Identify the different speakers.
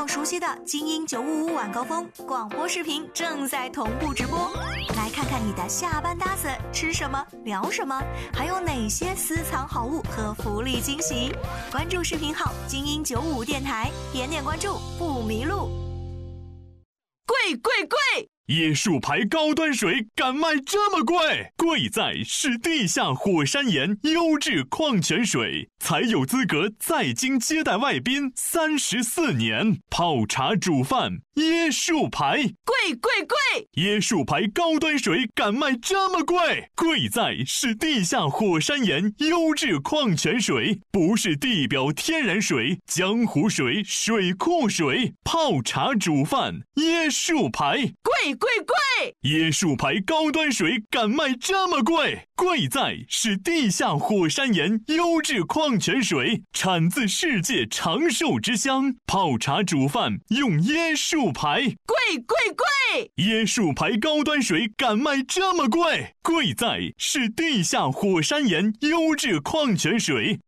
Speaker 1: 友熟悉的精英955晚高峰广播视频正在同步直播，来看看你的下班搭子吃什么聊什么，还有哪些私藏好物和福利惊喜。关注视频号精英955电台，点点关注不迷路。
Speaker 2: 贵贵贵！
Speaker 3: 椰树牌高端水敢卖这么贵？贵在是地下火山岩优质矿泉水，才有资格在京接待外宾34年。泡茶煮饭，椰树牌，
Speaker 2: 贵贵贵！
Speaker 3: 椰树牌高端水敢卖这么贵？贵在是地下火山岩优质矿泉水，不是地表天然水、江湖水、水库水。泡茶煮饭，椰树牌，
Speaker 2: 贵贵贵！
Speaker 3: 椰树牌高端水敢卖这么贵？贵在是地下火山岩优质矿泉水，产自世界长寿之乡。泡茶煮饭用椰树牌，
Speaker 2: 贵贵贵！
Speaker 3: 椰树牌高端水敢卖这么贵？贵在是地下火山岩优质矿泉水，